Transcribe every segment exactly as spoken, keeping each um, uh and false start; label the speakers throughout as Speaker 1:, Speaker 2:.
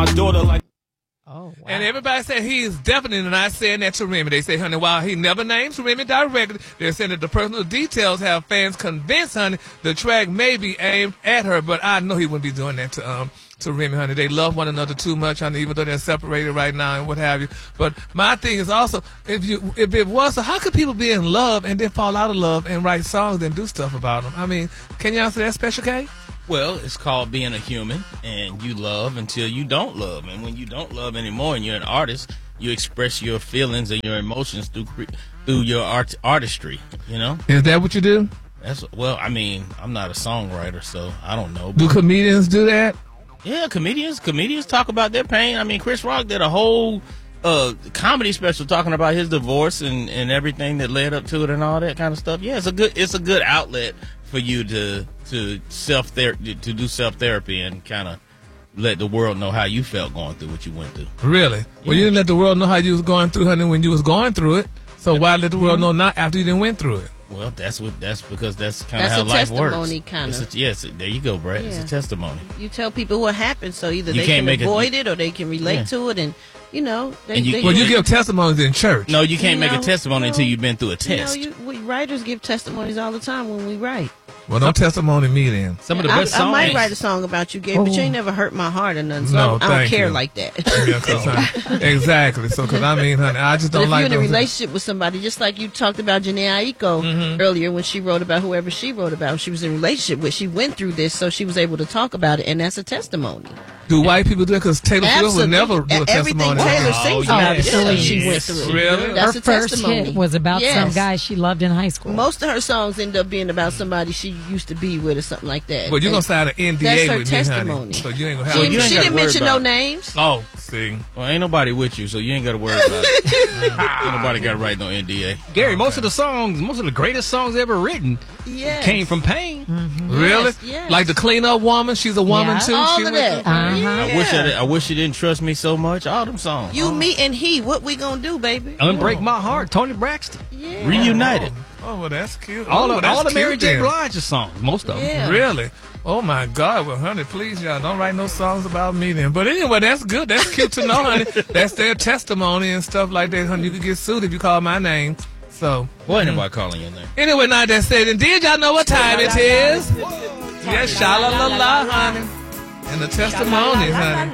Speaker 1: My daughter like.
Speaker 2: Oh, wow.
Speaker 3: And everybody said he is definitely not saying that to Remy. They say, honey, while he never names Remy directly, they're saying that the personal details have fans convinced, honey, the track may be aimed at her. But I know he wouldn't be doing that to um to Remy, honey. They love one another too much, honey, even though they're separated right now and what have you. But my thing is also, if you if it was, so how could people be in love and then fall out of love and write songs and do stuff about them? I mean, can you answer that, Special K?
Speaker 1: Well, it's called being a human, and you love until you don't love. And when you don't love anymore and you're an artist, you express your feelings and your emotions through through your art artistry, you know?
Speaker 3: Is that what you do?
Speaker 1: That's well, I mean, I'm not a songwriter, so I don't know.
Speaker 3: Do comedians do that?
Speaker 1: Yeah, comedians comedians talk about their pain. I mean, Chris Rock did a whole uh, comedy special talking about his divorce and, and everything that led up to it and all that kind of stuff. Yeah, it's a good it's a good outlet for you to to self ther- to do self therapy and kind of let the world know how you felt going through what you went through.
Speaker 3: Really? Yeah. Well, you didn't let the world know how you was going through, honey, when you was going through it. So why let the world know not after you didn't went through it?
Speaker 1: Well, that's what that's because that's kind of
Speaker 4: That's
Speaker 1: how
Speaker 4: a
Speaker 1: life works.
Speaker 4: testimony, kind of.
Speaker 1: Yes, there you go, Brad.
Speaker 4: Yeah.
Speaker 1: It's a testimony.
Speaker 4: You tell people what happened, so either
Speaker 1: You
Speaker 4: they
Speaker 1: can't
Speaker 4: can
Speaker 1: make it-
Speaker 4: avoid it or they can relate
Speaker 1: Yeah.
Speaker 4: to it, and you know. They,
Speaker 1: And you-
Speaker 4: they,
Speaker 3: Well, you
Speaker 4: they-
Speaker 3: give testimonies in church.
Speaker 1: No, you can't
Speaker 4: You
Speaker 1: make a
Speaker 4: know,
Speaker 1: testimony
Speaker 4: no.
Speaker 1: until you've been through a
Speaker 4: You
Speaker 1: test.
Speaker 4: know, you, we writers give testimonies all the time when we write.
Speaker 3: Well, don't testimony me then.
Speaker 2: Some of the
Speaker 4: I,
Speaker 2: best
Speaker 4: I
Speaker 2: songs.
Speaker 4: might write a song about you, Gabe, but you ain't never hurt my heart or nothing. So I
Speaker 3: No,
Speaker 4: don't- I don't
Speaker 3: thank
Speaker 4: care
Speaker 3: you.
Speaker 4: like that.
Speaker 3: Yeah, 'cause, honey, exactly. So, because I mean, honey, I just
Speaker 4: But
Speaker 3: don't
Speaker 4: if
Speaker 3: like
Speaker 4: you're in a
Speaker 3: those-
Speaker 4: relationship with somebody, just like you talked about Janae Aiko
Speaker 3: Mm-hmm.
Speaker 4: earlier when she wrote about whoever she wrote about, she was in a relationship with, she went through this, so she was able to talk about it, and that's a testimony.
Speaker 3: Do white people do it? Because Taylor Swift would
Speaker 4: Absolutely.
Speaker 3: never do a
Speaker 4: Everything
Speaker 3: testimony.
Speaker 4: Taylor
Speaker 1: Oh,
Speaker 4: sings
Speaker 1: yeah.
Speaker 4: about is
Speaker 2: Oh,
Speaker 4: stuff she
Speaker 2: yes.
Speaker 4: went through.
Speaker 3: Really?
Speaker 4: That's
Speaker 5: Her
Speaker 4: a
Speaker 5: first
Speaker 4: testimony.
Speaker 5: hit was about
Speaker 4: Yes.
Speaker 5: some guy she loved in high school.
Speaker 4: Most of her songs end up being about somebody she used to be with or something like that.
Speaker 3: Well, you're going
Speaker 4: And
Speaker 3: to sign an N D A
Speaker 4: that's her
Speaker 3: with me, honey.
Speaker 4: testimony.
Speaker 3: So you ain't going to
Speaker 4: She,
Speaker 3: have
Speaker 1: Well, you ain't
Speaker 4: she
Speaker 1: gotta
Speaker 4: didn't
Speaker 1: worry
Speaker 4: mention
Speaker 1: about
Speaker 4: no
Speaker 1: it.
Speaker 4: names.
Speaker 3: Oh, see.
Speaker 1: Well, ain't nobody with you, so you ain't got to worry about it. Ain't nobody got to write no N D A.
Speaker 2: Gary, most of the songs, most of the greatest songs ever written
Speaker 4: Yes.
Speaker 2: came from pain.
Speaker 3: Really?
Speaker 4: yes.
Speaker 3: Like the cleanup woman? She's a woman,
Speaker 5: Yeah.
Speaker 3: too?
Speaker 4: All
Speaker 3: she
Speaker 4: of
Speaker 3: went
Speaker 4: that.
Speaker 3: through-
Speaker 5: Uh-huh.
Speaker 4: Yeah.
Speaker 1: I wish I, did- I wish you didn't trust me so much. All them songs.
Speaker 4: You, me, and he. What we gonna do, baby?
Speaker 2: Unbreak My Heart, Tony Braxton.
Speaker 4: Yeah.
Speaker 1: Reunited.
Speaker 3: Oh, well, that's cute.
Speaker 2: All
Speaker 3: oh,
Speaker 2: of
Speaker 3: that's
Speaker 2: all the Mary
Speaker 3: cute
Speaker 2: J.
Speaker 3: then.
Speaker 2: Blige songs, most of them.
Speaker 4: Yeah.
Speaker 3: Really? Oh, my God. Well, honey, please, y'all, don't write no songs about me then. But anyway, that's good. That's cute to know, honey. That's their testimony and stuff like that, honey. You could get sued if you call my name. So,
Speaker 1: What ain't nobody calling your name?
Speaker 3: anyway, now that said, and did y'all know what time it is? Yes, sha-la-la-la, honey. And the testimonies, honey.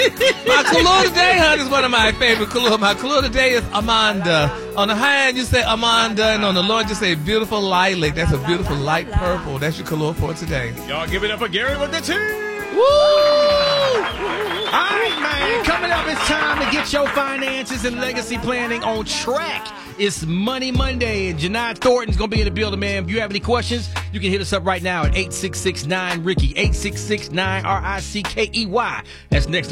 Speaker 3: My color today, honey, is one of my favorite color. My color today is Amanda. On the high end, you say Amanda, and on the low end, you say beautiful lilac. That's a beautiful light purple. That's your color for today.
Speaker 2: Y'all give it up for Gary with the team.
Speaker 3: Woo!
Speaker 2: All right, man. Coming up, it's time to get your finances and legacy planning on track. It's Money Monday, and Janai Thornton's going to be in the building, man. If you have any questions, you can hit us up right now at eight six six nine Ricky, eight six six nine R I C K E Y. That's next.